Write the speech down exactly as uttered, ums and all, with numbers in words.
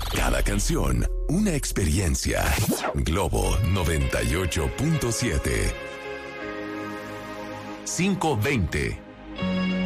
Cada canción, una experiencia. Globo noventa y ocho punto siete. quinientos veinte.